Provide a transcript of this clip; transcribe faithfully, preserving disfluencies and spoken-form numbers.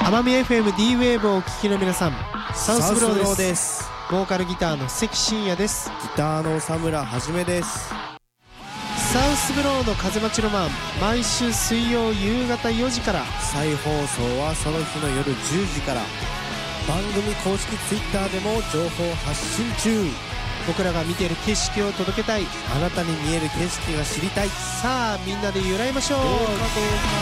奄美 エフエム D ウェーブをお聞きの皆さん、サウスブローです。 ですボーカルギターの関真也です。 ギターの佐村はじめです。 サウスブローの風待ちロマン、毎週水曜夕方よじから、 再放送はその日の夜じゅうじから。番組公式ツイッターでも情報発信中。 僕らが見ている景色を届けたい。 あなたに見える景色が知りたい。 さあみんなで揺らいましょう。 どうかどうか